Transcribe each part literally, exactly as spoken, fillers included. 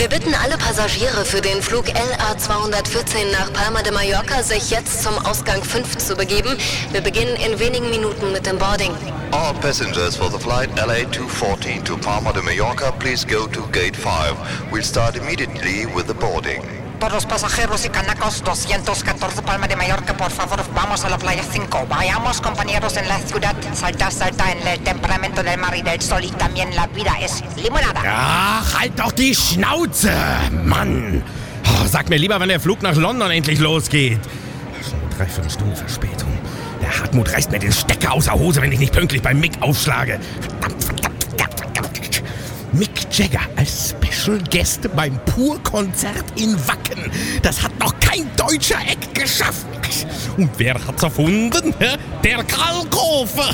Wir bitten alle Passagiere für den Flug L A zweihundertvierzehn nach Palma de Mallorca, sich jetzt zum Ausgang fünf zu begeben. Wir beginnen in wenigen Minuten mit dem Boarding. All passengers for the flight L A two fourteen to Palma de Mallorca, please go to gate five. We'll start immediately with the boarding. Todos pasajeros y canacos doscientos catorce Palma de Mallorca, por favor, vamos a la playa cinco. Vayamos, compañeros, en la ciudad. Salta, salta en el temperamento del mar y del sol y también la vida es limonada. Ach, halt doch die Schnauze, Mann. Oh, sag mir lieber, wann der Flug nach London endlich losgeht. Schon eine Dreiviertelstunde Verspätung. Der Hartmut reißt mir den Stecker aus der Hose, wenn ich nicht pünktlich beim Mick aufschlage. Verdammt, verdammt, verdammt, verdammt. Mick Jagger als Special Guest beim Pur-Konzert in Wacken. Das hat noch kein deutscher Act geschafft. Und wer hat's erfunden? Der Kalkofe.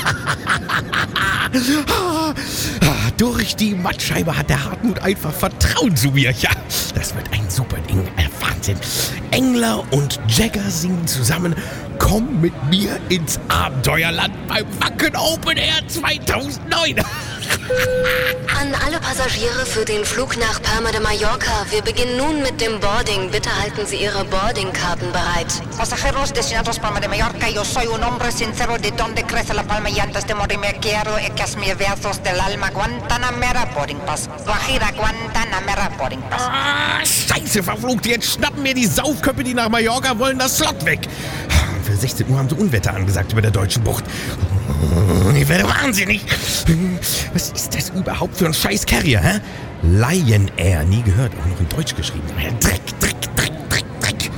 Durch die Mattscheibe hat der Hartmut einfach Vertrauen zu mir. Ja, das wird ein super Ding. Äh, Wahnsinn. Engler und Jagger singen zusammen. Komm mit mir ins Abenteuerland beim Wacken Open Air zweitausendneun. An alle Passagiere für den Flug nach Palma de Mallorca. Wir beginnen nun mit dem Boarding. Bitte halten Sie Ihre Boardingkarten bereit. Pasajeros destinados Palma de Mallorca, yo soy un hombre sincero de donde crece la palma y antes de morir me quiero echas mis versos del alma. Guantanamera Boarding Pass. Guajira Guantanamera Boarding Pass. Ah, Scheiße, verflucht. Jetzt schnappen mir die Saufköpfe, die nach Mallorca wollen, das Slot weg. Für sechzehn Uhr haben sie Unwetter angesagt über der deutschen Bucht. Ich werde wahnsinnig. Was ist das überhaupt für ein scheiß Carrier, hä? Lion Air, nie gehört, auch noch in Deutsch geschrieben. Dreck, Dreck, Dreck, Dreck, Dreck.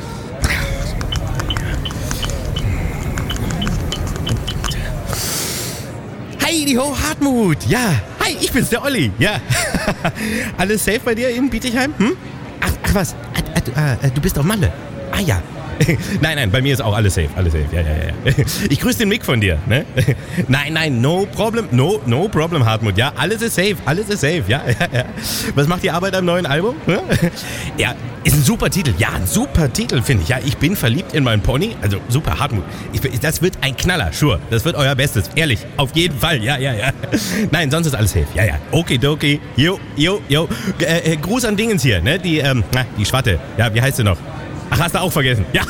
Heidi ho, Hartmut. Ja, hi, ich bin's, der Olli. Ja. Alles safe bei dir in Bietigheim? Hm? Ach, ach was, äh, äh, du bist auf Malle. Ah ja. Nein, nein, bei mir ist auch alles safe, alles safe, ja, ja, ja. Ich grüße den Mick von dir, ne? Nein, nein, no problem, no, no problem, Hartmut, ja, alles ist safe, alles ist safe, ja, ja, ja. Was macht die Arbeit am neuen Album? Ja, ist ein super Titel, ja, ein super Titel, finde ich, ja, ich bin verliebt in meinen Pony, also super, Hartmut, ich, das wird ein Knaller, sure, das wird euer Bestes, ehrlich, auf jeden Fall, ja, ja, ja. Nein, sonst ist alles safe, ja, ja, okidoki, jo, jo, jo, äh, äh, Gruß an Dingens hier, ne, die, ähm, na, die Schwatte, ja, wie heißt sie noch? Ach, hast du auch vergessen? Ja.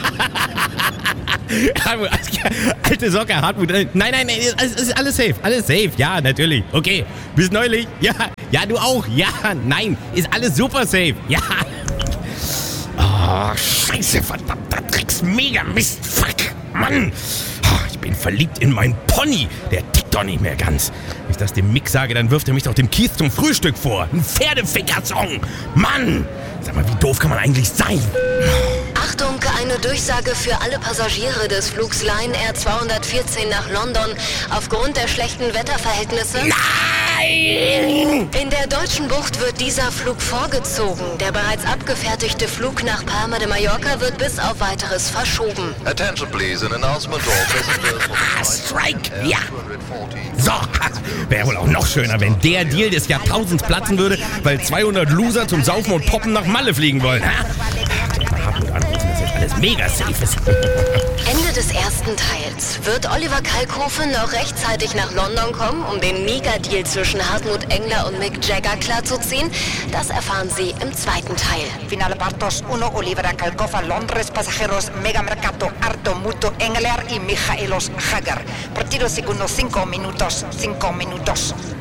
Alte Socke, Hartmut. Nein, nein, nein, es ist alles safe. Alles safe. Ja, natürlich. Okay. Bis neulich. Ja. Ja, du auch. Ja. Nein. Ist alles super safe. Ja. Oh, scheiße, verdammter Drecks. Mega Mist. Fuck. Mann. Ich bin verliebt in meinen Pony. Der tickt doch nicht mehr ganz. Wenn ich das dem Mick sage, dann wirft er mich doch dem Kies zum Frühstück vor. Ein Pferdeficker-Song. Mann. Sag mal, wie doof kann man eigentlich sein? Achtung, eine Durchsage für alle Passagiere des Flugs Lion Air zweihundertvierzehn nach London. Aufgrund der schlechten Wetterverhältnisse... Nein! In der deutschen Bucht wird dieser Flug vorgezogen. Der bereits abgefertigte Flug nach Palma de Mallorca wird bis auf Weiteres verschoben. Attention please, an announcement to all passengers for Ah, the flight Strike, L A ja. zweihundertvierzehn. So, wäre wohl auch noch schöner, wenn der Deal des Jahrtausends platzen würde, weil zweihundert Loser zum Saufen und Poppen nach Malle fliegen wollen. Ha? Hartmut anrufen, dass jetzt alles mega safe ist. Ende des ersten Teils. Wird Oliver Kalkofe noch rechtzeitig nach London kommen, um den Mega-Deal zwischen Hartmut Engler und Mick Jagger klarzuziehen? Das erfahren Sie im zweiten Teil. Final partos uno, Oliver Kalkofe, Londres, pasajeros, Mega Mercato, Arto, Muto, Engler y Mijaelos Jagger. Partido segundo, cinco minutos, cinco minutos.